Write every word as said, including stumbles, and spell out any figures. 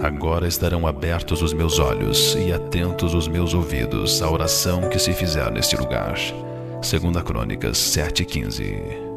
Agora estarão abertos os meus olhos e atentos os meus ouvidos à oração que se fizer neste lugar. Segunda Crônicas sete, quinze.